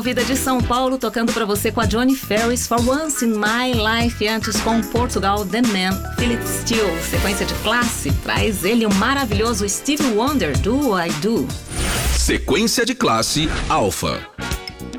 Vida de São Paulo, tocando pra você com a Johnny Ferris, For Once in My Life, antes com Portugal, The Man, Philip Steele. Sequência de classe, traz ele o maravilhoso Stevie Wonder, Do I Do. Sequência de classe Alfa.